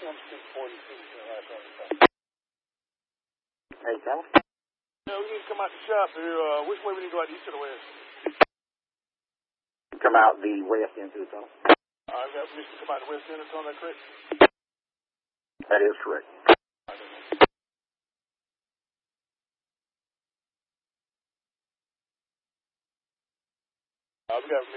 Hey, Cal? No, we need to come out the shop here. Which way we need to go out, east or the west? Come out the west end to the tunnel. I've got permission to come out the west end of the tunnel, is that correct? That is correct. I've got